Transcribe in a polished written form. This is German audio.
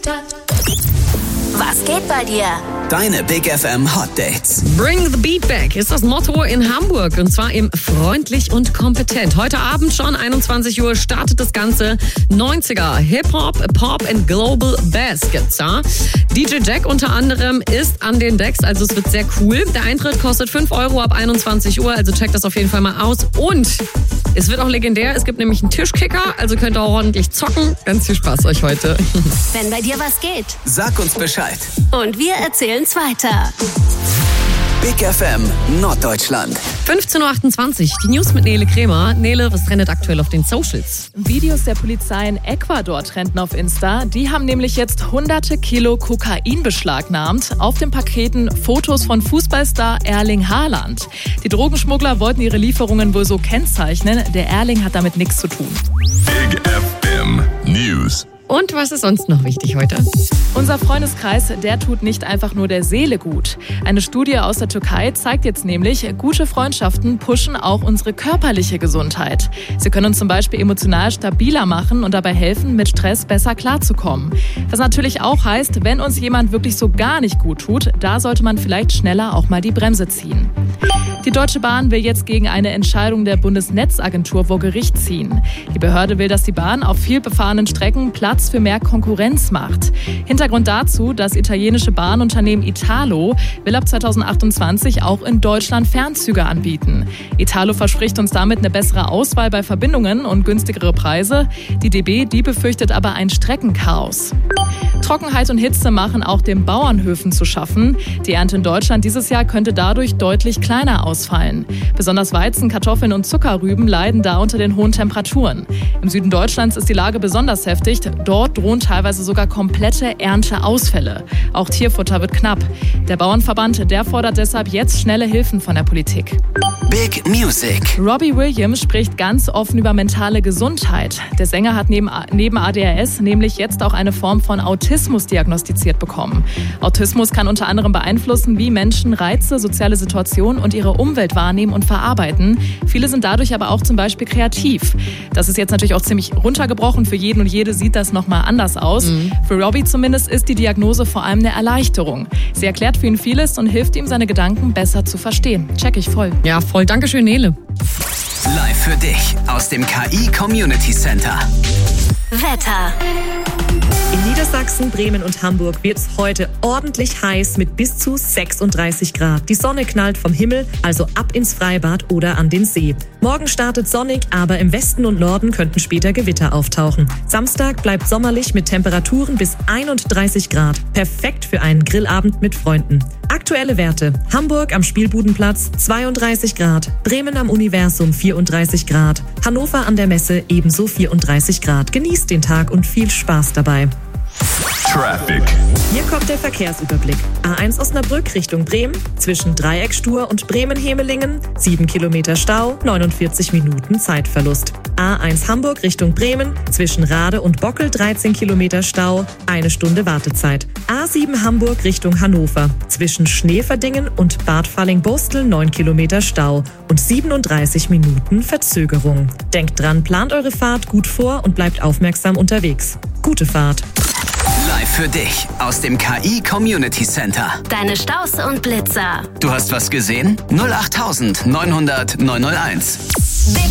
Was geht bei dir? Deine Big FM Hot Dates. Bring the Beat Back ist das Motto in Hamburg und zwar im Freundlich und Kompetent. Heute Abend schon 21 Uhr startet das Ganze. 90er Hip-Hop, Pop and Global Bass gibt's da. DJ Jack unter anderem ist an den Decks, also es wird sehr cool. Der Eintritt kostet 5 € ab 21 Uhr, also checkt das auf jeden Fall mal aus. Und es wird auch legendär, es gibt nämlich einen Tischkicker, also könnt ihr auch ordentlich zocken. Ganz viel Spaß euch heute. Wenn bei dir was geht. Sag uns Bescheid. Und wir erzählen's weiter. Big FM Norddeutschland. 15.28 Uhr, die News mit Nele Kremer. Nele, was trendet aktuell auf den Socials? Videos der Polizei in Ecuador trenden auf Insta. Die haben nämlich jetzt hunderte Kilo Kokain beschlagnahmt. Auf den Paketen Fotos von Fußballstar Erling Haaland. Die Drogenschmuggler wollten ihre Lieferungen wohl so kennzeichnen. Der Erling hat damit nichts zu tun. Big FM News. Und was ist sonst noch wichtig heute? Unser Freundeskreis, der tut nicht einfach nur der Seele gut. Eine Studie aus der Türkei zeigt jetzt nämlich, gute Freundschaften pushen auch unsere körperliche Gesundheit. Sie können uns zum Beispiel emotional stabiler machen und dabei helfen, mit Stress besser klarzukommen. Was natürlich auch heißt, wenn uns jemand wirklich so gar nicht gut tut, da sollte man vielleicht schneller auch mal die Bremse ziehen. Die Deutsche Bahn will jetzt gegen eine Entscheidung der Bundesnetzagentur vor Gericht ziehen. Die Behörde will, dass die Bahn auf viel befahrenen Strecken Platz für mehr Konkurrenz macht. Hintergrund dazu, das italienische Bahnunternehmen Italo will ab 2028 auch in Deutschland Fernzüge anbieten. Italo verspricht uns damit eine bessere Auswahl bei Verbindungen und günstigere Preise. Die DB, die befürchtet aber ein Streckenchaos. Trockenheit und Hitze machen auch den Bauernhöfen zu schaffen. Die Ernte in Deutschland dieses Jahr könnte dadurch deutlich kleiner ausfallen. Besonders Weizen, Kartoffeln und Zuckerrüben leiden da unter den hohen Temperaturen. Im Süden Deutschlands ist die Lage besonders heftig. Dort drohen teilweise sogar komplette Ernteausfälle. Auch Tierfutter wird knapp. Der Bauernverband, der fordert deshalb jetzt schnelle Hilfen von der Politik. Big Music. Robbie Williams spricht ganz offen über mentale Gesundheit. Der Sänger hat neben ADHS nämlich jetzt auch eine Form von Autismus diagnostiziert bekommen. Autismus kann unter anderem beeinflussen, wie Menschen Reize, soziale Situationen und ihre Umwelt wahrnehmen und verarbeiten. Viele sind dadurch aber auch zum Beispiel kreativ. Das ist jetzt natürlich auch ziemlich runtergebrochen. Für jeden und jede sieht das nochmal anders aus. Für Robbie zumindest ist die Diagnose vor allem eine Erleichterung. Sie erklärt für ihn vieles und hilft ihm, seine Gedanken besser zu verstehen. Check ich voll. Ja, voll. Dankeschön, Nele. Live für dich aus dem KI Community Center. Wetter. In Niedersachsen, Bremen und Hamburg wird es heute ordentlich heiß mit bis zu 36 Grad. Die Sonne knallt vom Himmel, also ab ins Freibad oder an den See. Morgen startet sonnig, aber im Westen und Norden könnten später Gewitter auftauchen. Samstag bleibt sommerlich mit Temperaturen bis 31 Grad. Perfekt für einen Grillabend mit Freunden. Aktuelle Werte: Hamburg am Spielbudenplatz 32 Grad, Bremen am Universum 34 Grad, Hannover an der Messe ebenso 34 Grad. Genießt den Tag und viel Spaß dabei. Traffic. Hier kommt der Verkehrsüberblick. A1 Osnabrück Richtung Bremen, zwischen Dreieckstur und Bremen-Hemelingen, 7 Kilometer Stau, 49 Minuten Zeitverlust. A1 Hamburg Richtung Bremen, zwischen Rade und Bockel 13 Kilometer Stau, 1 Stunde Wartezeit. A7 Hamburg Richtung Hannover, zwischen Schneeverdingen und Bad Falling-Bostel 9 Kilometer Stau und 37 Minuten Verzögerung. Denkt dran, plant eure Fahrt gut vor und bleibt aufmerksam unterwegs. Gute Fahrt. Live für dich aus dem KI Community Center. Deine Staus und Blitzer. Du hast was gesehen? 08900 901.